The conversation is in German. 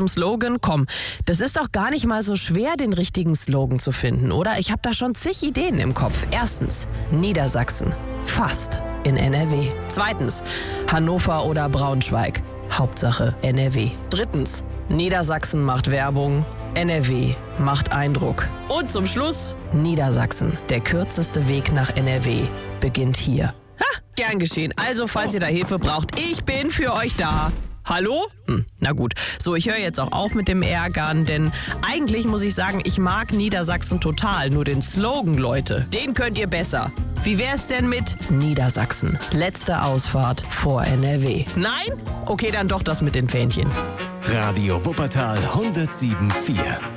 zum Slogan. Komm, das ist doch gar nicht mal so schwer, den richtigen Slogan zu finden, oder? Ich habe da schon zig Ideen im Kopf. Erstens, Niedersachsen. Fast in NRW. Zweitens, Hannover oder Braunschweig. Hauptsache NRW. Drittens, Niedersachsen macht Werbung. NRW macht Eindruck. Und zum Schluss, Niedersachsen. Der kürzeste Weg nach NRW beginnt hier. Gern geschehen. Also, falls ihr da Hilfe braucht, ich bin für euch da. Hallo? Na gut. So, ich höre jetzt auch auf mit dem Ärgern, denn eigentlich muss ich sagen, ich mag Niedersachsen total. Nur den Slogan, Leute, den könnt ihr besser. Wie wär's denn mit Niedersachsen? Letzte Ausfahrt vor NRW. Nein? Okay, dann doch das mit den Fähnchen. Radio Wuppertal 107.4